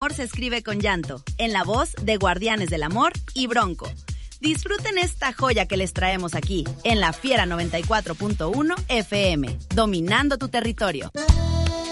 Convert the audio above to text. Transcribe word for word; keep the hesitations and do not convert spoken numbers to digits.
Se escribe con llanto, en la voz de Guardianes del Amor y Bronco. Disfruten esta joya que les traemos aquí, en La Fiera noventa y cuatro punto uno F M, dominando tu territorio.